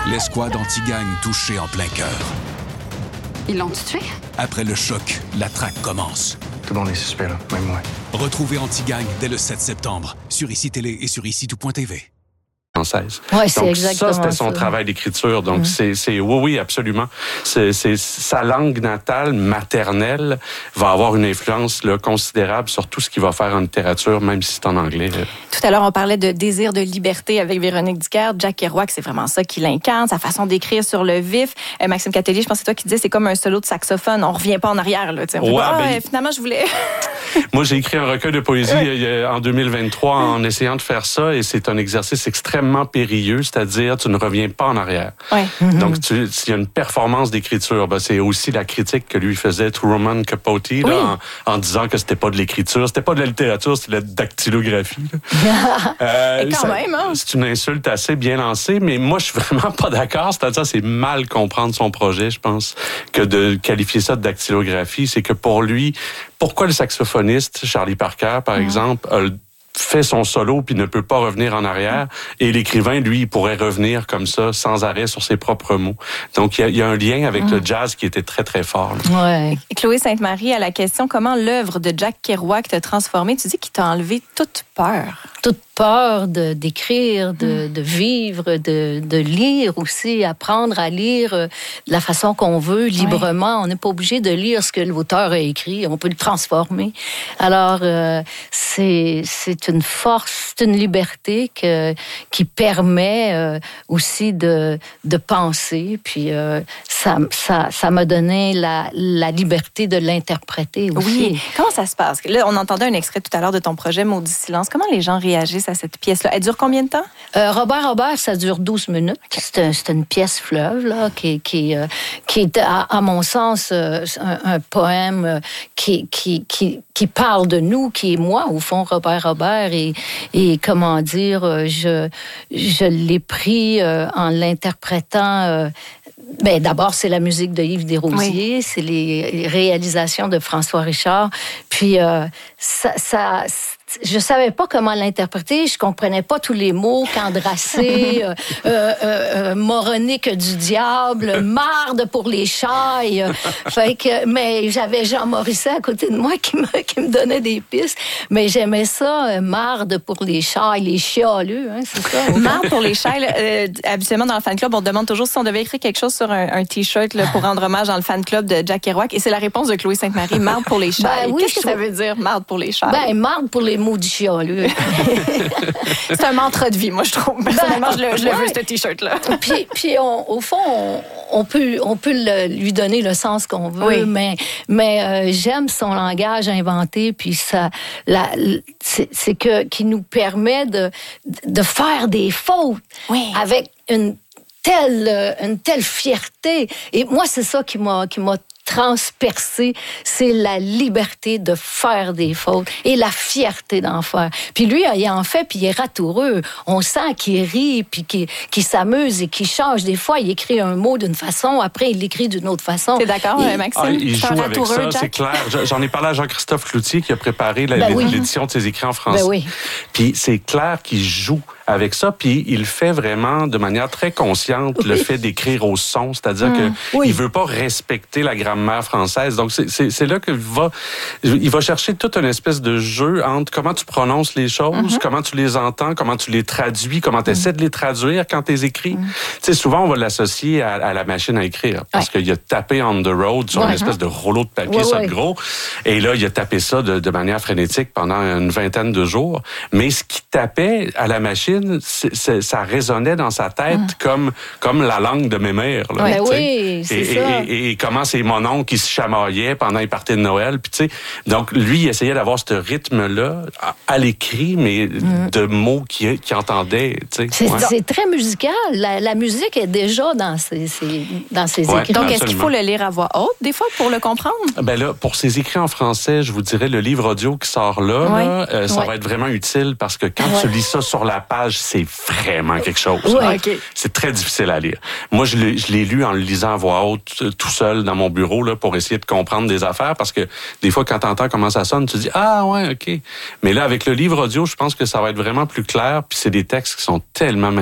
L'escouade anti-gang touchée en plein cœur. Ils l'ont tué? Après le choc, la traque commence. Tout le monde est suspect, là, même moi. Retrouvez Anti-Gang dès le 7 septembre sur ICI Télé et sur ICI-tout.tv. Française. Ouais, c'est donc exactement ça, c'était son travail d'écriture. Donc oui, absolument. C'est sa langue natale, maternelle, va avoir une influence là, considérable sur tout ce qu'il va faire en littérature, même si c'est en anglais. Tout à l'heure, on parlait de désir de liberté avec Véronique Dicker. Jack Kerouac, c'est vraiment ça qui l'incarne, sa façon d'écrire sur le vif. Maxime Catellier, je pense que c'est toi qui disais, c'est comme un solo de saxophone. On revient pas en arrière. Là, finalement, je voulais... Moi, j'ai écrit un recueil de poésie en 2023 en essayant de faire ça, et c'est un exercice extrêmement périlleux, c'est-à-dire tu ne reviens pas en arrière. Ouais. Donc, il y a une performance d'écriture. C'est aussi la critique que lui faisait Truman Capote là, en disant que c'était pas de l'écriture, c'était pas de la littérature, c'était de la dactylographie. Et quand même, hein? C'est une insulte assez bien lancée, mais moi, je suis vraiment pas d'accord. C'est-à-dire, c'est mal comprendre son projet, je pense, que de qualifier ça de dactylographie. C'est que pour lui, pourquoi le saxophoniste, Charlie Parker, par exemple, fait son solo puis ne peut pas revenir en arrière, et l'écrivain, lui, il pourrait revenir comme ça, sans arrêt, sur ses propres mots. Donc, il y a un lien avec le jazz qui était très, très fort. Ouais. Chloé Sainte-Marie, à la question « Comment l'œuvre de Jack Kerouac t'a transformé ?» Tu dis qu'il t'a enlevé toute peur. Toute peur d'écrire, de vivre, de lire aussi, apprendre à lire de la façon qu'on veut, librement. On n'est pas obligé de lire ce que l'auteur a écrit, on peut le transformer. Alors, c'est une force, c'est une liberté qui permet aussi de penser, puis ça m'a donné la liberté de l'interpréter aussi. Oui. Comment ça se passe? Là, on entendait un extrait tout à l'heure de ton projet Maudit silence. Comment les gens réagissent à cette pièce-là? Elle dure combien de temps? Robert, ça dure 12 minutes. Okay. C'est une pièce fleuve là, qui est, à mon sens, un poème qui parle de nous, qui est moi, au fond, Robert. Et comment dire, je l'ai pris en l'interprétant... d'abord, c'est la musique de Yves Desrosiers, c'est les réalisations de François Richard. Puis, je savais pas comment l'interpréter, je comprenais pas tous les mots, qu'Andrassé, moronique du diable, marde pour les chailles. Mais j'avais Jean Morisset à côté de moi qui me donnait des pistes. Mais j'aimais ça, marde pour les chailles, les chialeux, hein, c'est ça. Marde pour les chailles. Habituellement, dans le fan club, on demande toujours si on devait écrire quelque chose sur un T-shirt là, pour rendre hommage dans le fan club de Jack Kerouac. Et c'est la réponse de Chloé Sainte-Marie, marde pour les chailles. Oui, qu'est-ce que ça veut dire, marde pour les chailles? Marde pour les maudits chialeux. C'est un mantra de vie, moi, je trouve. Personnellement, je le veux, ce T-shirt-là. Puis au fond, on peut lui donner le sens qu'on veut, mais j'aime son langage inventé, puis c'est qu'il nous permet de faire des fautes avec une telle fierté. Et moi, c'est ça qui m'a transpercé, c'est la liberté de faire des fautes et la fierté d'en faire. Puis lui, il en fait, puis il est ratoureux. On sent qu'il rit, puis qu'il s'amuse et qu'il change. Des fois, il écrit un mot d'une façon, après, il l'écrit d'une autre façon. T'es d'accord, Maxime? Il joue avec ça, c'est clair. J'en ai parlé à Jean-Christophe Cloutier, qui a préparé l'édition de ses écrits en français. Puis c'est clair qu'il joue avec ça, puis il fait vraiment de manière très consciente le fait d'écrire au son, c'est-à-dire que il veut pas respecter la grammaire française. Donc c'est là il va chercher toute une espèce de jeu entre comment tu prononces les choses, comment tu les entends, comment tu les traduis, comment tu essaies de les traduire quand tu les écris. Tu sais, souvent on va l'associer à la machine à écrire parce qu'il a tapé on the road sur une espèce de rouleau de papier ça de gros, et là il a tapé ça de manière frénétique pendant une vingtaine de jours. Mais ce qu'il tapait à la machine, ça résonnait dans sa tête comme la langue de mes mères. Là, et comment c'est mon oncle qui se chamaillait pendant les parties de Noël. Puis, tu sais, donc, lui, il essayait d'avoir ce rythme-là à l'écrit, mais de mots qu'il entendait. Tu sais. C'est très musical. La musique est déjà dans ses écrits. Donc, est-ce qu'il faut le lire à voix haute, des fois, pour le comprendre? Ben là, pour ses écrits en français, je vous dirais, le livre audio qui sort là, ça va être vraiment utile parce que quand tu lis ça sur la page, c'est vraiment quelque chose. C'est très difficile à lire. Moi, je l'ai lu en le lisant à voix haute, tout seul dans mon bureau, là, pour essayer de comprendre des affaires, parce que des fois, quand tu entends comment ça sonne, tu te dis « Ah, ouais, OK ». Mais là, avec le livre audio, je pense que ça va être vraiment plus clair, puis c'est des textes qui sont tellement magnifiques.